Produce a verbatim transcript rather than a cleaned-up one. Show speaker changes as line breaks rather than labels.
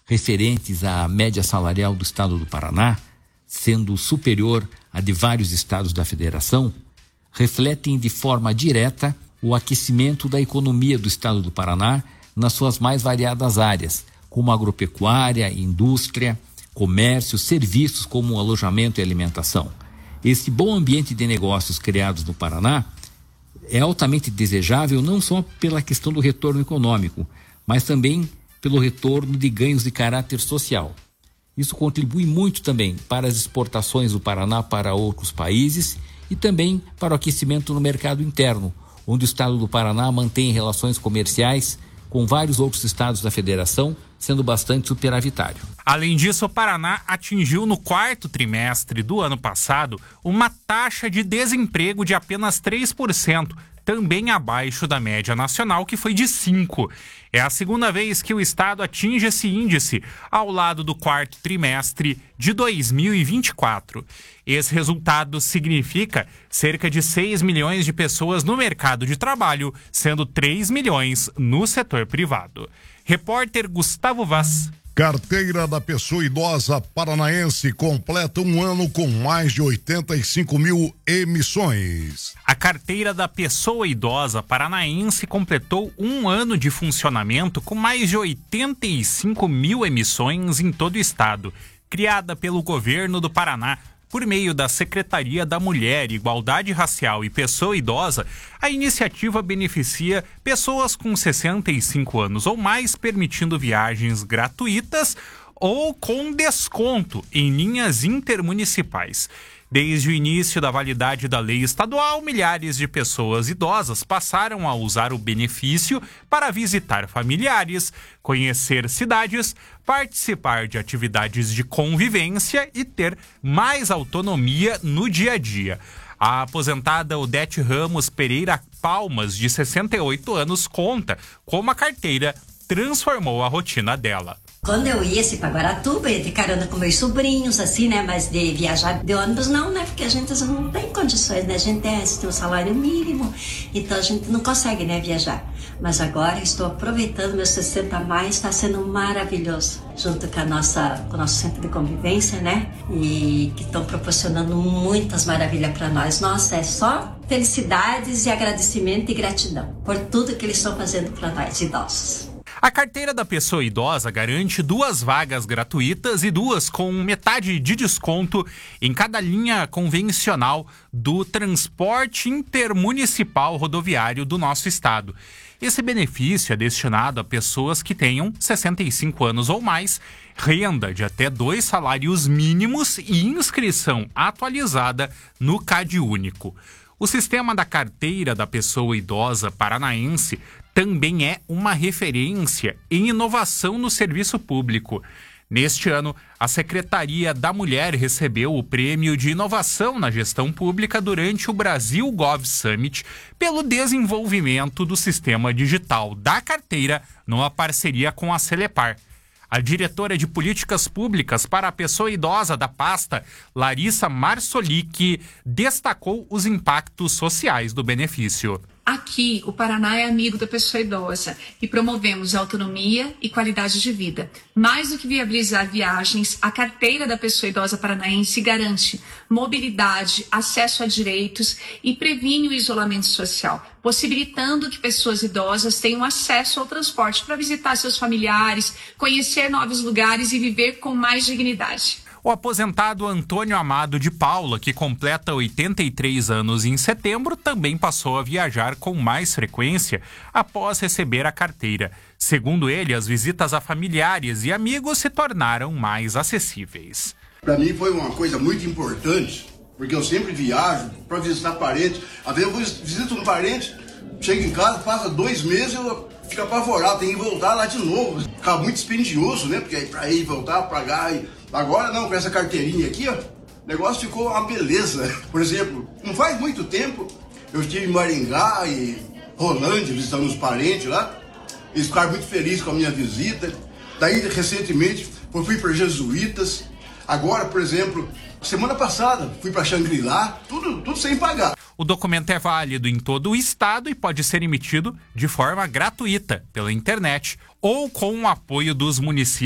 referentes à média salarial do estado do Paraná, sendo superior à de vários estados da federação, refletem de forma direta o aquecimento da economia do estado do Paraná nas suas mais variadas áreas, como agropecuária, indústria, comércio, serviços como alojamento e alimentação. Esse bom ambiente de negócios criados no Paraná é altamente desejável não só pela questão do retorno econômico, mas também pelo retorno de ganhos de caráter social. Isso contribui muito também para as exportações do Paraná para outros países e também para o aquecimento no mercado interno, onde o estado do Paraná mantém relações comerciais com vários outros estados da federação, sendo bastante superavitário.
Além disso, o Paraná atingiu no quarto trimestre do ano passado uma taxa de desemprego de apenas três por cento, também abaixo da média nacional, que foi de cinco por cento. É a segunda vez que o estado atinge esse índice, ao lado do quarto trimestre de dois mil e vinte e quatro. Esse resultado significa cerca de seis milhões de pessoas no mercado de trabalho, sendo três milhões no setor privado. Repórter Gustavo Vaz.
Carteira da Pessoa Idosa Paranaense completa um ano com mais de oitenta e cinco mil emissões.
A Carteira da Pessoa Idosa Paranaense completou um ano de funcionamento com mais de oitenta e cinco mil emissões em todo o estado. Criada pelo governo do Paraná por meio da Secretaria da Mulher, Igualdade Racial e Pessoa Idosa, a iniciativa beneficia pessoas com sessenta e cinco anos ou mais, permitindo viagens gratuitas ou com desconto em linhas intermunicipais. Desde o início da validade da lei estadual, milhares de pessoas idosas passaram a usar o benefício para visitar familiares, conhecer cidades, participar de atividades de convivência e ter mais autonomia no dia a dia. A aposentada Odete Ramos Pereira Palmas, de sessenta e oito anos, conta como a carteira transformou a rotina dela.
Quando eu ia assim, para Guaratuba, ia de carona com meus sobrinhos, assim, né? Mas de viajar de ônibus não, né? Porque a gente não tem condições, né? A gente tem, tem um salário mínimo, então a gente não consegue, né, viajar. Mas agora estou aproveitando meus sessenta a mais, está sendo maravilhoso. Junto com, a nossa, com o nosso centro de convivência, né? E que estão proporcionando muitas maravilhas para nós. Nossa, é só felicidades e agradecimento e gratidão por tudo que eles estão fazendo para nós, idosos.
A Carteira da Pessoa Idosa garante duas vagas gratuitas e duas com metade de desconto em cada linha convencional do transporte intermunicipal rodoviário do nosso estado. Esse benefício é destinado a pessoas que tenham sessenta e cinco anos ou mais, renda de até dois salários mínimos e inscrição atualizada no CadÚnico. O sistema da Carteira da Pessoa Idosa Paranaense também é uma referência em inovação no serviço público. Neste ano, a Secretaria da Mulher recebeu o Prêmio de Inovação na Gestão Pública durante o Brasil Gov Summit pelo desenvolvimento do sistema digital da carteira numa parceria com a Celepar. A diretora de Políticas Públicas para a Pessoa Idosa da pasta, Larissa Marsolic, destacou os impactos sociais do benefício.
Aqui, o Paraná é amigo da pessoa idosa e promovemos autonomia e qualidade de vida. Mais do que viabilizar viagens, a Carteira da Pessoa Idosa Paranaense garante mobilidade, acesso a direitos e previne o isolamento social, possibilitando que pessoas idosas tenham acesso ao transporte para visitar seus familiares, conhecer novos lugares e viver com mais dignidade.
O aposentado Antônio Amado de Paula, que completa oitenta e três anos em setembro, também passou a viajar com mais frequência após receber a carteira. Segundo ele, as visitas a familiares e amigos se tornaram mais acessíveis.
Para mim foi uma coisa muito importante, porque eu sempre viajo para visitar parentes. Às vezes eu visito um parente, chego em casa, passa dois meses e eu fico apavorado, tem que voltar lá de novo. Fica muito dispendioso, né? Porque aí para ir, voltar, pagar e... Agora não, com essa carteirinha aqui, ó, o negócio ficou uma beleza. Por exemplo, não faz muito tempo, eu estive em Maringá e Rolândia, visitando os parentes lá. Eles ficaram muito felizes com a minha visita. Daí, recentemente, eu fui para Jesuítas. Agora, por exemplo, semana passada, fui para Xangri-Lá, tudo, tudo sem pagar.
O documento é válido em todo o estado e pode ser emitido de forma gratuita pela internet ou com o apoio dos municípios.